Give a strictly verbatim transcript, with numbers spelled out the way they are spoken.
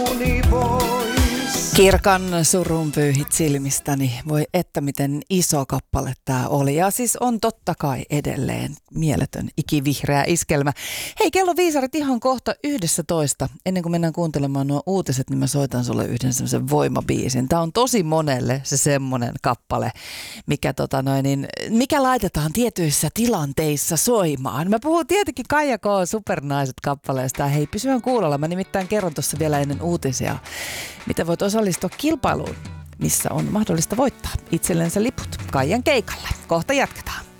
Kirkan surun pyyhit silmistäni. Voi että miten iso kappale tää oli. Ja siis on totta kai edelleen mieletön ikivihreä iskelmä. Hei, kello viisarit ihan kohta yhdessä toista. Ennen kuin mennään kuuntelemaan nuo uutiset, niin mä soitan sulle yhden semmoisen voimabiisin. Tää on tosi monelle se semmonen kappale, mikä, tota noin, niin, mikä laitetaan tietyissä tilanteissa soimaan. Mä puhun tietenkin Kaija K. Supernaiset kappaleesta. Hei, pysyhän kuulolla. Mä nimittäin kerron tuossa vielä ennen uutisia, miten voit osallistua kilpailuun, missä on mahdollista voittaa itsellensä liput Kaijan keikalle. Kohta jatketaan.